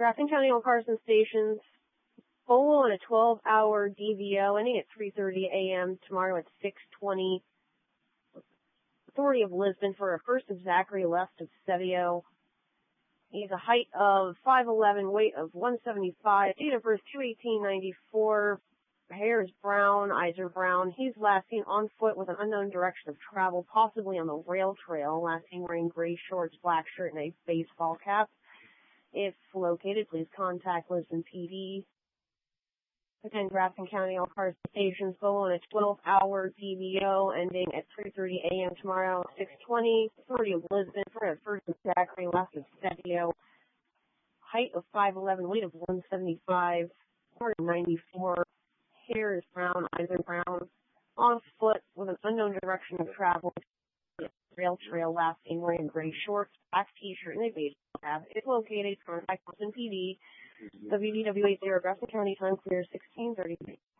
Grafton County on Carson stations. Full on a 12-hour DVO ending at 3:30 a.m. tomorrow at 6:20. Authority of Lisbon for a first of Zachary, left of Sevio. He's a height of 5'11", weight of 175, date of birth 2/18/94. Hair is brown, eyes are brown. He's last seen on foot with an unknown direction of travel, possibly on the rail trail. Last seen wearing gray shorts, black shirt, and a baseball cap. If located, please contact Lisbon PD. Again, Grafton County, all cars and stations go on a 12-hour DVO ending at 3:30 a.m. tomorrow, 6:20. Authority of Lisbon for a first of Zachary, left of Sevio. Height of 5'11", weight of 175, 94. Hair is brown, eyes are brown. On foot with an unknown direction of travel. Rail trail, last seen wearing gray shorts, black t-shirt, and a baseball cap. If located, contact Lisbon PD. WDW80, Grafton County, time clear, 16:33.